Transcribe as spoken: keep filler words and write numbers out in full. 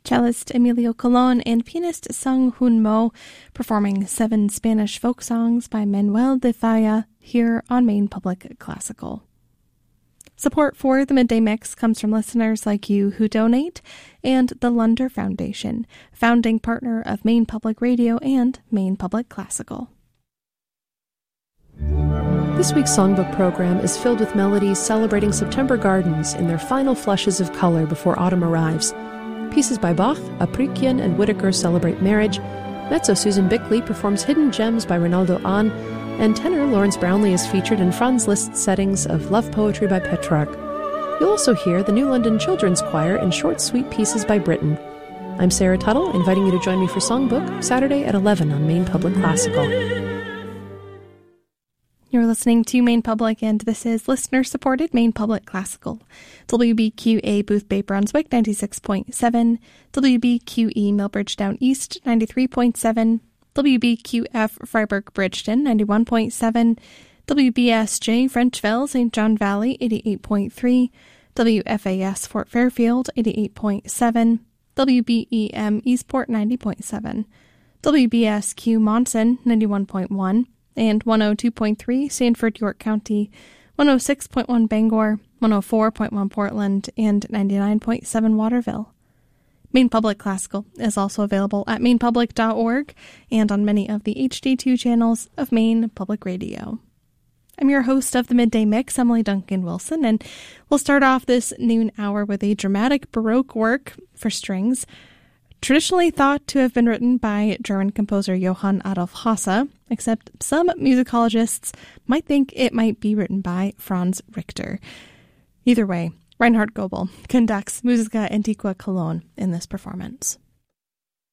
cellist Emilio Colon and pianist Sung Hoon Mo performing seven Spanish folk songs by Manuel de Falla here on Maine Public Classical. Support for the Midday Mix comes from listeners like you who donate and the Lunder Foundation, founding partner of Maine Public Radio and Maine Public Classical. This week's songbook program is filled with melodies celebrating September gardens in their final flushes of color before autumn arrives. Pieces by Bach, Aprikian, and Whitaker celebrate marriage. Mezzo Susan Bickley performs Hidden Gems by Ronaldo Ahn, and tenor Lawrence Brownlee is featured in Franz Liszt's settings of Love Poetry by Petrarch. You'll also hear the New London Children's Choir in short, sweet pieces by Britten. I'm Sarah Tuttle, inviting you to join me for Songbook, Saturday at eleven on Maine Public Classical. You're listening to Maine Public, and this is listener-supported Maine Public Classical. W B Q A Booth Bay Brunswick, ninety-six point seven. W B Q E Millbridge Down East, ninety-three point seven. W B Q F Freiburg Bridgeton, ninety-one point seven. W B S J Frenchville Saint John Valley, eighty-eight point three. W F A S Fort Fairfield, eighty-eight point seven. W B E M Eastport, ninety point seven. W B S Q Monson, ninety-one point one. And one oh two point three Sanford, York County, one oh six point one Bangor, one oh four point one Portland, and ninety-nine point seven Waterville. Maine Public Classical is also available at maine public dot org and on many of the H D two channels of Maine Public Radio. I'm your host of the Midday Mix, Emily Duncan Wilson, and we'll start off this noon hour with a dramatic Baroque work for strings, traditionally thought to have been written by German composer Johann Adolf Hasse, except some musicologists might think it might be written by Franz Richter. Either way, Reinhard Goebel conducts Musica Antiqua Cologne in this performance.